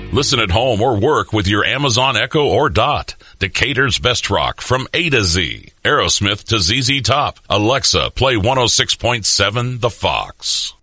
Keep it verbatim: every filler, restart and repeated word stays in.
Listen at home or work with your Amazon Echo or Dot. Decatur's best rock from A to Z. Aerosmith to Z Z Top. Alexa, play one oh six point seven The Fox.